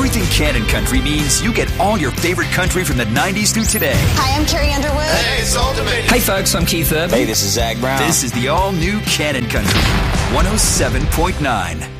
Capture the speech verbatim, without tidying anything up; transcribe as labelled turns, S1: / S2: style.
S1: Everything Cannon Country means you get all your favorite country from the nineties through today.
S2: Hi, I'm Carrie Underwood.
S3: Hey, it's Ultimate.
S4: Hey, folks, I'm Keith Urban.
S5: Hey, this is Zach Brown.
S1: This is the all-new Cannon Country, one oh seven point nine.